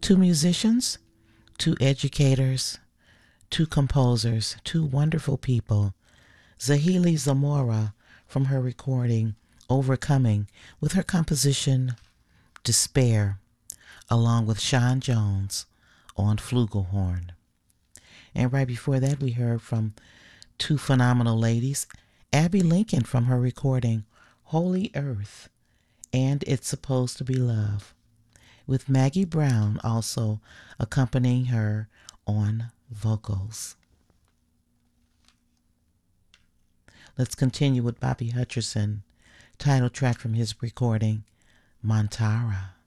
Two musicians, two educators, two composers, two wonderful people. Zahili Zamora from her recording Overcoming with her composition Despair, along with Sean Jones on flugelhorn. And right before that, we heard from two phenomenal ladies, Abby Lincoln from her recording Holy Earth and It's Supposed to Be Love, with Maggie Brown also accompanying her on vocals. Let's continue with Bobby Hutcherson, title track from his recording Montara.